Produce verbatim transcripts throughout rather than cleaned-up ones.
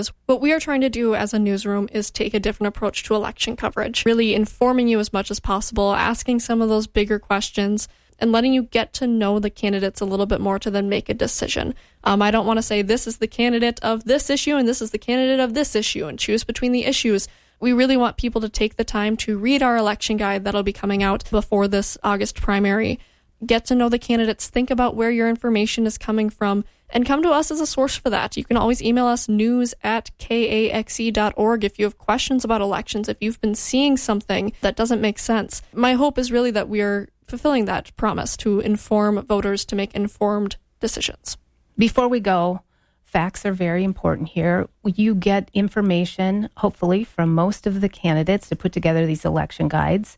What we are trying to do as a newsroom is take a different approach to election coverage, really informing you as much as possible, asking some of those bigger questions, and letting you get to know the candidates a little bit more to then make a decision. Um, I don't want to say this is the candidate of this issue and this is the candidate of this issue and choose between the issues. We really want people to take the time to read our election guide that'll be coming out before this August primary. Get to know the candidates, think about where your information is coming from, and come to us as a source for that. You can always email us news at k a x e dot org if you have questions about elections, if you've been seeing something that doesn't make sense. My hope is really that we are fulfilling that promise to inform voters to make informed decisions. Before we go, facts are very important here. You get information, hopefully, from most of the candidates to put together these election guides.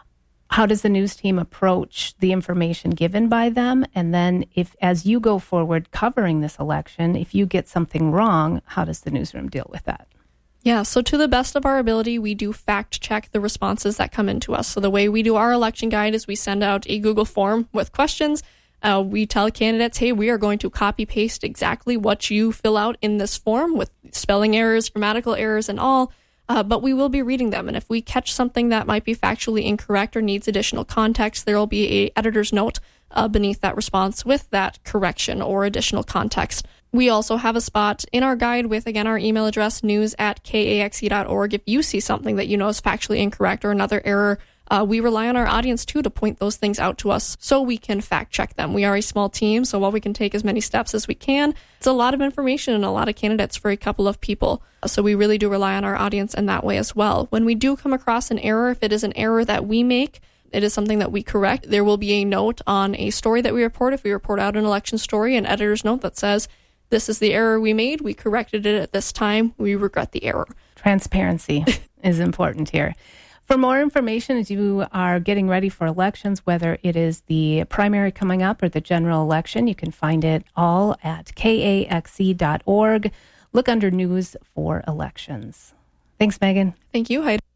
How does the news team approach the information given by them? And then if, as you go forward covering this election, if you get something wrong, how does the newsroom deal with that? Yeah, so to the best of our ability, we do fact check the responses that come into us. So the way we do our election guide is we send out a Google form with questions. Uh, we tell candidates, hey, we are going to copy paste exactly what you fill out in this form with spelling errors, grammatical errors, and all. Uh, but we will be reading them. And if we catch something that might be factually incorrect or needs additional context, there will be a editor's note uh, beneath that response with that correction or additional context. We also have a spot in our guide with, again, our email address, news at k a x e dot org. If you see something that you know is factually incorrect or another error, uh, we rely on our audience, too, to point those things out to us so we can fact check them. We are a small team, so while we can take as many steps as we can, it's a lot of information and a lot of candidates for a couple of people. So we really do rely on our audience in that way as well. When we do come across an error, if it is an error that we make, it is something that we correct. There will be a note on a story that we report. If we report out an election story, an editor's note that says, this is the error we made. We corrected it at this time. We regret the error. Transparency is important here. For more information, as you are getting ready for elections, whether it is the primary coming up or the general election, you can find it all at k a x e dot org. Look under news for elections. Thanks, Megan. Thank you, Heidi.